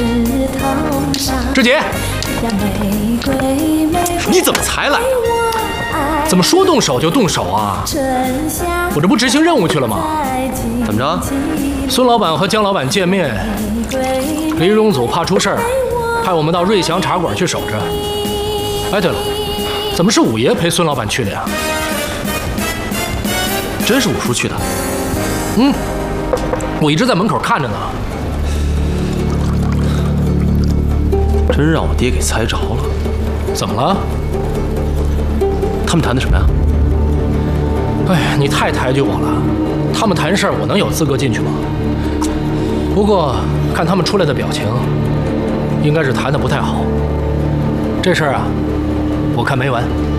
志杰，你怎么才来啊？怎么说动手就动手啊？我这不执行任务去了吗？ 怎么着？ 孙老板和姜老板见面，李荣祖怕出事儿，派我们到瑞祥茶馆去守着。哎，对了，怎么是五爷陪孙老板去的呀？ 真是五叔去的？ 嗯，我一直在门口看着呢。 真让我爹给猜着了。 怎么了？ 他们谈的什么呀？ 哎呀，你太抬举我了。他们谈事儿，我能有资格进去吗？不过看他们出来的表情，应该是谈得不太好。这事儿啊，我看没完。